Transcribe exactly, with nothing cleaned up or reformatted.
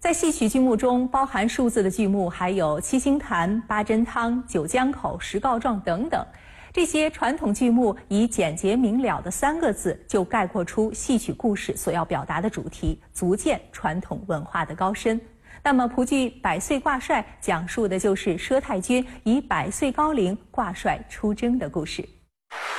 在戏曲剧目中，包含数字的剧目还有七星坛、八珍汤、九江口、十告状等等。这些传统剧目以简洁明了的三个字，就概括出戏曲故事所要表达的主题，足见传统文化的高深。那么蒲剧《百岁挂帅》讲述的就是佘太君以百岁高龄挂帅出征的故事。